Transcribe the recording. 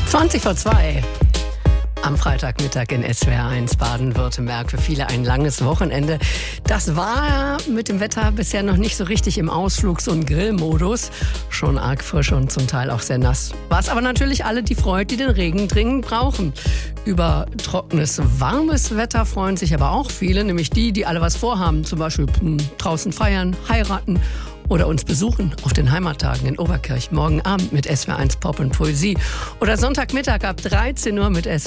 20 vor 2 am Freitagmittag in SWR1 Baden-Württemberg. Für viele ein langes Wochenende. Das war mit dem Wetter bisher noch nicht so richtig im Ausflugs- und Grillmodus. Schon arg frisch und zum Teil auch sehr nass. Was aber natürlich alle die freut, die den Regen dringend brauchen. Über trockenes, warmes Wetter freuen sich aber auch viele, nämlich die alle was vorhaben. Zum Beispiel draußen feiern, heiraten oder uns besuchen auf den Heimattagen in Oberkirch. Morgen Abend mit SWR1 Pop und Poesie. Oder Sonntagmittag ab 13 Uhr mit SWR1.